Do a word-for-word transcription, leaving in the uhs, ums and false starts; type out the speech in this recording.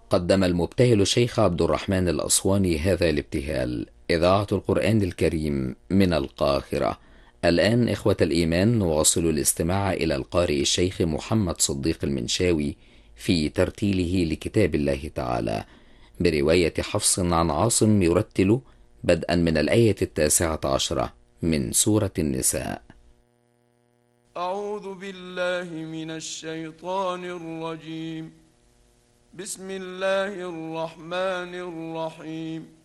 قدم المبتهل الشيخ عبد الرحمن الأسواني هذا الابتهال. إذاعة القرآن الكريم من القاهرة. الآن إخوة الإيمان نواصل الاستماع إلى القارئ الشيخ محمد صديق المنشاوي في ترتيله لكتاب الله تعالى برواية حفص عن عاصم، يرتل بدءا من الآية التاسعة عشرة من سورة النساء. أعوذ بالله من الشيطان الرجيم. بسم الله الرحمن الرحيم.